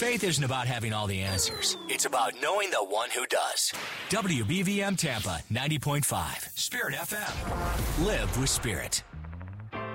Faith isn't about having all the answers. It's about knowing the one who does. WBVM Tampa 90.5, Spirit FM. Live with Spirit.